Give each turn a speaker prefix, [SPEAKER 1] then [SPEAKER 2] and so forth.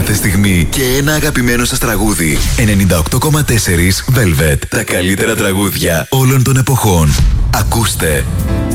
[SPEAKER 1] κάθε στιγμή και ένα αγαπημένο σας τραγούδι. 98,4 Velvet. Τα καλύτερα τραγούδια όλων των εποχών. Ακούστε.